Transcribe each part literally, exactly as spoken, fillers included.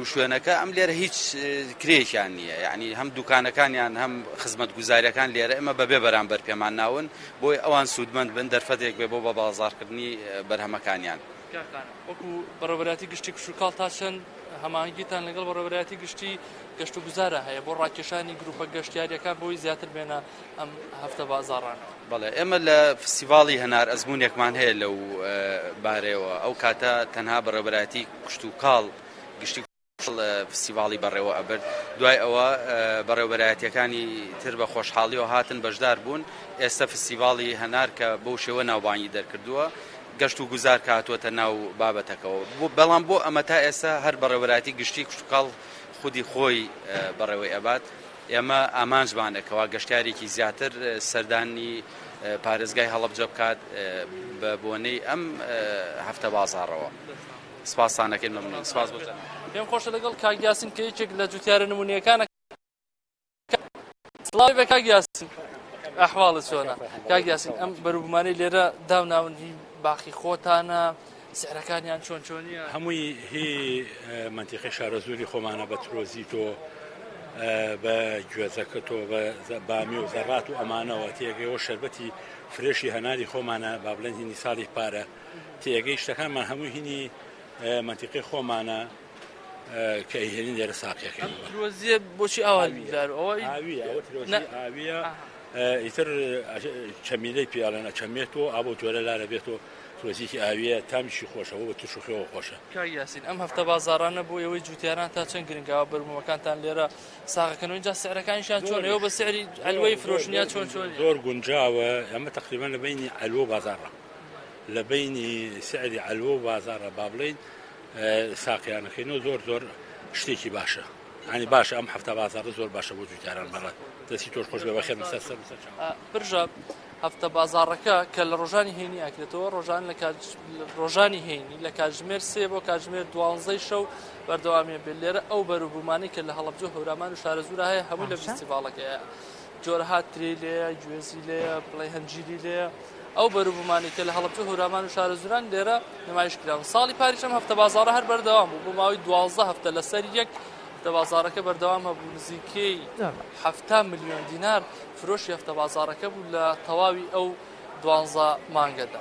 و شوێنەکە ئەم لێرە هیچ کرێکیان نییە، یعنی هەم دوکانەکانیان هەم خزمەت گوزاریەکان لێرە ئێمە بەبێ بەرامبەر پێمان ناون بۆی ئەوان سوودمەند بن دەرفەتێک بێ بۆ بە بازاڕکردنی بەرهەمەکانیان. وەکو بەڕێوەبەرەتی گشتی کوشتوکاڵ تا چەند هەماهنگگیتان لەگەڵ بەڕێوەبەرەتی گشتی گەشت و گوزارە هەیە بۆ ڕاکێشانی گروپە گەشتیاریەکان بۆی زیاتر بێنە ئەم هەفتە بازاڕان؟ بەڵێ ئێمە لە فستیڤاڵی هەنار ئەزمونێکمان هەیە لەو بارەوە، ئەو کاتە تەنها بەڕێوەبەرەتی کوشتوکاڵ گشتی فستیڤاڵی بەڕێوە ئەبرد، دوای ئەوە بەڕێوەبەرەتیەکانی تر بە خۆشحاڵیەوە هاتن بەشدار بوون. ئێستا فستیڤاڵی هەنار کە بەو شێوە ناوبانگی دەرکردووە گەشت و گوزار کاتوۆتە ناو بابەتەکەەوە، بەڵام بۆ ئەمە تا ئێستا هەر بەڕێوەبەرەتی گشتی کوشتوکاڵ خودی خۆی بەڕێوەی ئەبات. ئێمە ئامانجمانەکەەوە گەشتارێکی زیاتر سەردانی پارێزگای هەڵەبجە بکات بە بۆنەی ئەم هەفتە بازاڕەوە. سپاسانەکەین لەمن. سپاس بۆ پێم خۆشە لەگەڵ کاک یاسین کە یەکێک لە جوتیارە نمونیەکانە. سڵاوی بە کاک یاسین، ئەحواڵت چۆنە؟ کاک یاسین ئەم بەروبمانەی لێرە داوناونی باخی خۆتانە، سعرەکانیان چۆن چۆنیە؟ هەمووی هی منتیقی شارەزوری خۆمانە بە ترۆزیتۆ بە گوێزەکەتۆ بە بامی و زەڕات و ئەمانەوە تێگەیەوە شەربەتی فرێشی هەناری خۆمانە با بڵێن هینی ساڵی پارە تێگەی شتەکانمان هەموو هینی منتیقی خۆمانە کە ئەیهێنین لێرە ساقیەکەن. ترۆزیە بۆچی ئاوی ئەوەی ئاویە ئەوە ترۆزی ئاویە ئیتر چەمیلەی پیاڵەنە چەمێتەوە ئابۆ جۆرە لارە بێتەوە ترۆزیکی ئاویە تامیشی خۆشەوە بە تووشخەوە خۆشە. کاک یاسین ئەم هەفتە بازاڕانە بۆ ئێوەی جوتیاران تا چەند گرنگاوە بەروبوومەکانتان لێرە ساغەکەنەوە اینجا سعرەکانیشان چۆن ئێوە بە سعری ئەلوەی فرۆشنیا چۆن چۆن؟ زۆر گونجاوە، ئەمە تقریبا لە بینی ئەلوە بازاڕە، لە بینی سعری ئەلوە بازاڕە با بڵێن ساقییانەکەینەوە زۆر زۆر شتێکی باشە، ینی باشە ئەم هەفتە بازاڕە زۆر باشە بۆ جوتیاران. بەڵێ دەستی تۆش خۆش بێ بەخێر بەسەر سەر برژە هەفتە بازاڕەکە کە لە ڕۆژانی هێنی ئاکرێتەوە ڕۆژان لە ڕۆژانی هێنی لە کاتژمێر سێ بۆ کاتژمێر دوانزەی شەو بەردەوامیە بێت. لێرە ئەو بەروبوومانەی کە لە هەڵەبجە هەورامان و شارەزورە هەیە هەموو لە فستیڤاڵەکەیە، جۆرەهات ترێ لێیە، گوێزی لێیە، بڵێ هەنجیری لێیە. ئەو بەروبوومانی کە لە هەڵەبجە هەورامان و شارەزوران لێرە نمایشکراون. ساڵی پاریشەم هەفتە بازاڕە هەر بەردەوام بوو بۆ ماوەی دوازدە هەفتە لەسەر یەک هەفتە بازاڕەکە بەردەوام هەبوو. نزیکەی هەفتە ملیۆن دینار فرۆشی هەفتە بازاڕەکە بوو لە تەواوی ئەو دوانزە مانگەدا.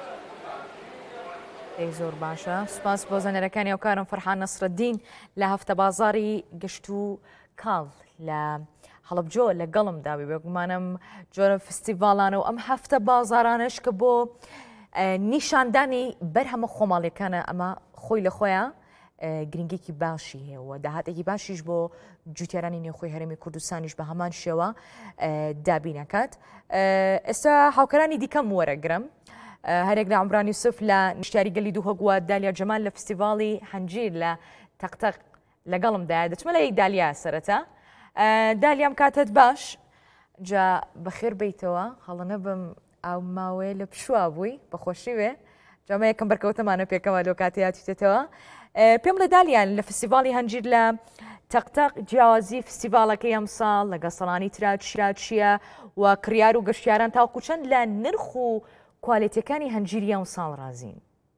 زۆر باشە، سوپاس بۆ زانێرەکانی ئەوکارم فەرحان نەسرەدین لە هەفتە بازاری گشت و کاڵ لە هەڵەبجۆ لەگەڵم داوی بێگومانم جۆرە فستیڤاڵانە و ئەم هەفتە بازارانش کە بۆ نیشاندانی بەرهەمە خۆماڵیەکانە ئەمە خۆی لە خۆیان گرنگێکی باشی هەیە و داهاتێکی باشیش بۆ جوتیارانی نێوخۆی هەرێمی کوردستانیش بە هەمان شێوە دابینەکات. ئێستا هاوکەرانی دیکەم وەرەگرم، هەرێک لە عمران یوسف لە نیشتیاری گەلی دوو هەگووە، دالیا جەمال لە فستیڤاڵی هەنجیر لە تەقتەق لەگەڵمدایە. دەچمە لە یەک دالیا سەرەتا. دالیام کاتت باش، جا بەخێر بیتەوە، هەڵە نەبم ئاو ماوەیە لە پشووا بووی بەخۆشی وێ، جامە یەکەم بەرکەوتەمانە پێکەوە لۆ کاتیاتیتێتەوە. پێم لە دالیان لە فستیڤاڵی هەنجیر لە تەقتەق جیاوازی فستیڤاڵەکەی ئەم ساڵ لە گەسەڵانی ترا چییە و کڕیار و گەشتیاران تاوکو چەند لە نرخ و کوالیتیەکانی هەنجیری ئەم ساڵ رازین؟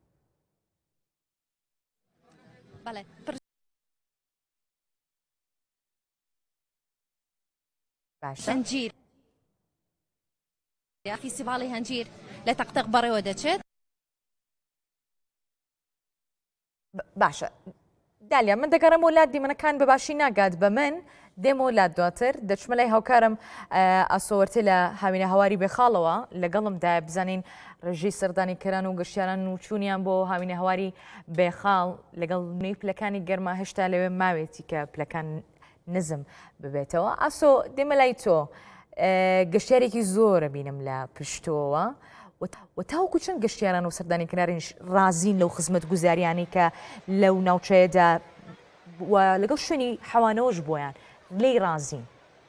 هەنجیر فستیڤاڵی هەنجیر لە تەقتەق بەڕێوە دەچێت. باشە دالیا، من دەگەڕم وڵات دیمەنەکان بەباشی ناگات بە من دێم وڵات دواتر دەچمە لای هاوکارم ئاسۆوەرتێ لە هاوینە هەواری بێخاڵەوە لەگەڵمدا بزانین ڕێژەی سەردانی کەران و گەشتیاران و چوونیان بۆ هاوینە هەواری بێخاڵ لەگەڵ نوێی پلەکانی گەرما هێشتا لەوێ ماوێتی کە پلەکان نزم ببێتەوە. ئاسۆ دێمە لای تۆ، گەشتیارێکی زۆرە بینم لە پشتەوە و تاوکو چەند گەشتیاران و سەردانی کنارینش رازین لەو خزمەت گوزاریانی کە لەو ناوچەیەدا و لەگەڵ شوێنی حەوانەوەش بۆیان لێی رازین؟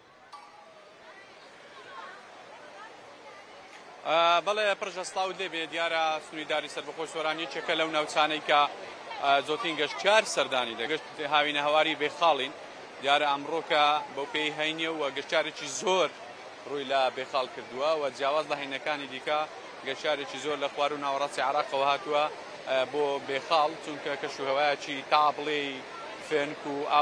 بەڵێ پڕژەسڵاو دەبێ دیارە سنووریداری سەربەخۆی سۆرانی یەکێکە لەو ناوچانەی کە زۆرترین گەشتیار سەردانی دەگەشت هاوینە هەواری بێخاڵین. دیارە ئەمڕۆکە بەو پێی هەینێ و گەشتارێکی زۆر ڕووی لە بێخاڵ کردووە و جیاواز لە هەینەکانی دیکە گەشتارێکی زۆر لە خوار و ناوەڕاستی عێراقەوە هاتووە بۆ بێخاڵ، چونکە کەشوهەوایەکی تاڵێی فێنک و